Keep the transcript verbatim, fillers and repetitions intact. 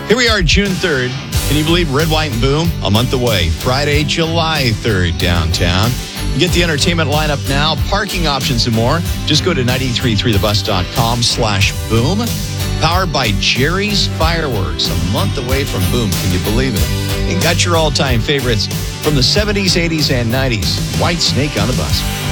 Here we are, June third. Can you believe Red, White, and Boom? A month away. Friday, July third, downtown. You get the entertainment lineup now, parking options and more. Just go to nine three three the bus dot com slash boom. Powered by Jerry's Fireworks. A month away from Boom. Can you believe it? And got your all-time favorites from the seventies, eighties, and nineties. White Snake on the bus.